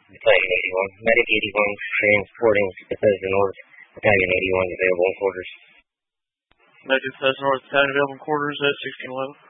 Battalion 81. Medic 81 transporting Bethesda North. Battalion 81 available in quarters. Medic Bethesda North, Battalion available in quarters at 1611.